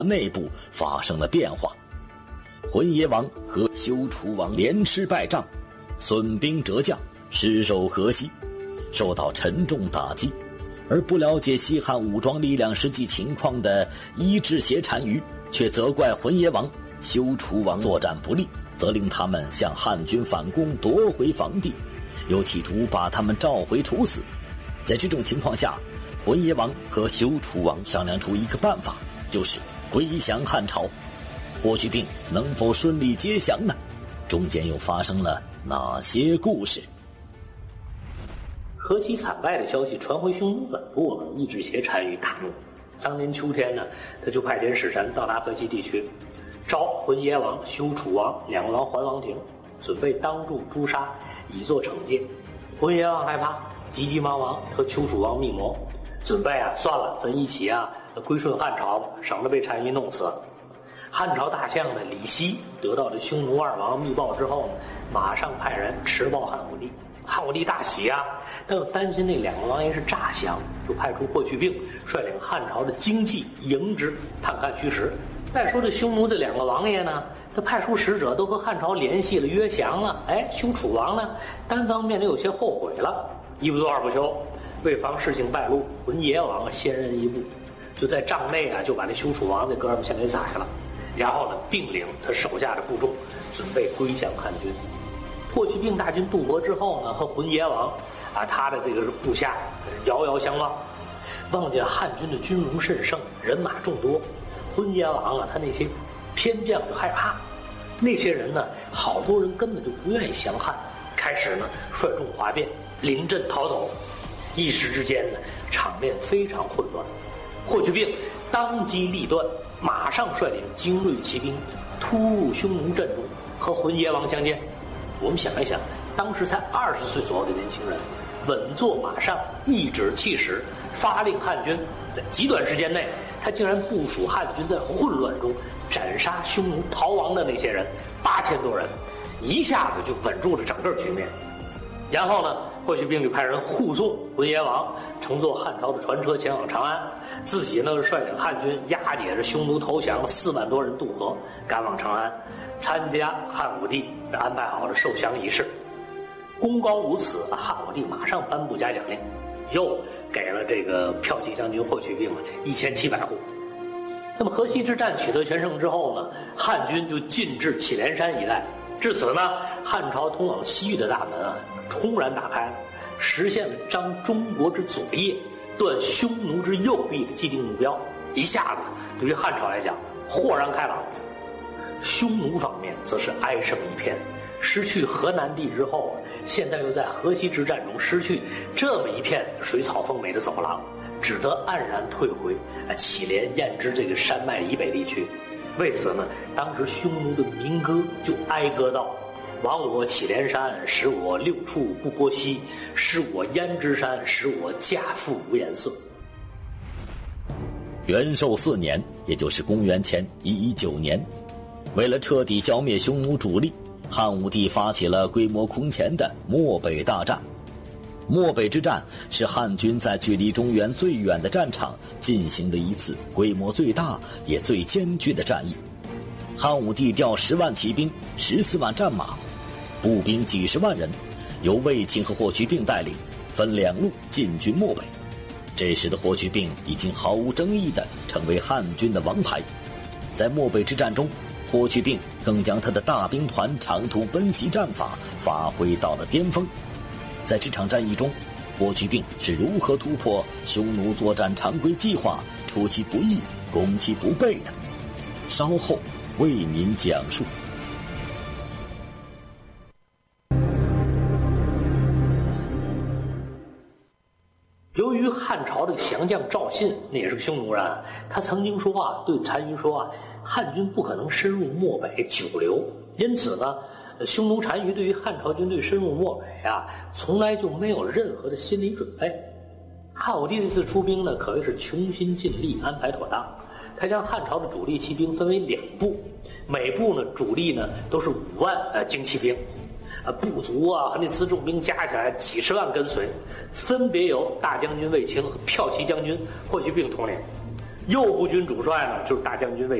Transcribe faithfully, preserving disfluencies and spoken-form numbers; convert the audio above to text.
内部发生了变化。浑邪王和修楚王连吃败仗，损兵折将，失守河西，受到沉重打击。而不了解西汉武装力量实际情况的伊稚邪单于，却责怪浑邪王、修楚王作战不利，责令他们向汉军反攻，夺回防地，又企图把他们召回处死。在这种情况下，浑邪王和修楚王商量出一个办法，就是归降汉朝。霍去病能否顺利接降呢？中间又发生了哪些故事？ 河西惨败的消息传回匈奴本部了，伊稚邪单于大怒。当年秋天呢，他就派遣使臣到达河西地区，召浑邪王、修楚王两个王还王庭，准备当众诛杀，以作惩戒。浑邪王害怕，急急忙忙和丘楚王密谋，准备啊，算了，咱一起啊归顺汉朝吧，省得被单于弄死。汉朝大将呢李希得到了匈奴二王密报之后呢，马上派人持报汉武帝。汉武帝大喜啊，但又担心那两个王爷是诈降，就派出霍去病率领汉朝的精骑迎之，探看虚实。再说这匈奴这两个王爷呢，他派出使者都和汉朝联系了，约降了。哎，修楚王呢，单方面的有些后悔了。一不做二不休，为防事情败露，浑邪王先人一步，就在帐内啊，就把那修楚王这哥们先给宰了。然后呢，并领他手下的部众准备归降汉军。霍去病大军渡河之后呢，和浑邪王啊，他的这个是部下遥遥相望，望见汉军的军容甚盛，人马众多，浑邪王啊，他那些偏将就害怕。那些人呢，好多人根本就不愿意降汉，开始呢率众哗变，临阵逃走。一时之间呢，场面非常混乱。霍去病当机立断，马上率领精锐骑兵突入匈奴阵中，和浑邪王相见。我们想一想，当时才二十岁左右的年轻人，稳坐马上，一指气使，发令汉军，在极短时间内，他竟然部署汉军在混乱中斩杀匈奴逃亡的那些人八千多人，一下子就稳住了整个局面。然后呢，霍去病就派人护送浑邪王乘坐汉朝的船车前往长安，自己呢率领汉军押解着匈奴投降了四万多人渡河，赶往长安，参加汉武帝安排好了受降仪式。功高如此，汉武帝马上颁布嘉奖令，又给了这个骠骑将军霍去病一千七百户。那么河西之战取得全胜之后呢，汉军就进至祁连山一带。至此呢，汉朝通往西域的大门啊，冲然打开了，实现了张中国之左翼，断匈奴之右臂的既定目标。一下子对于汉朝来讲，豁然开朗。匈奴方面则是哀声一片，失去河南地之后，现在又在河西之战中失去这么一片水草丰美的走廊，只得黯然退回祁连、燕支这个山脉以北地区。为此呢，当时匈奴的民歌就哀歌道：亡我祁连山，使我六畜不播息；失我燕支山，使我家父无颜色。 元寿四年，也就是公元前一一九年，为了彻底消灭匈奴主力，汉武帝发起了规模空前的漠北大战。漠北之战是汉军在距离中原最远的战场进行的一次规模最大也最艰巨的战役。汉武帝调十万骑兵、十四万战马，步兵几十万人，由卫青和霍去病带领，分两路进军漠北。这时的霍去病已经毫无争议地成为汉军的王牌。在漠北之战中，霍去病更将他的大兵团长途奔袭战法发挥到了巅峰。在这场战役中，霍去病是如何突破匈奴作战常规计划，出其不意，攻其不备的？稍后为您讲述。 由于汉朝的降将赵信，那也是个匈奴人，他曾经说啊，对单于说啊，汉军不可能深入漠北久留，因此呢，匈奴单于对于汉朝军队深入漠北啊，从来就没有任何的心理准备。汉武帝这次出兵呢，可谓是穷心尽力，安排妥当。他将汉朝的主力骑兵分为两部，每部呢主力呢都是五万呃精骑兵，呃部族啊和那辎重兵加起来几十万跟随，分别由大将军卫青和骠骑将军霍去病统领。 右部军主帅呢就是大将军魏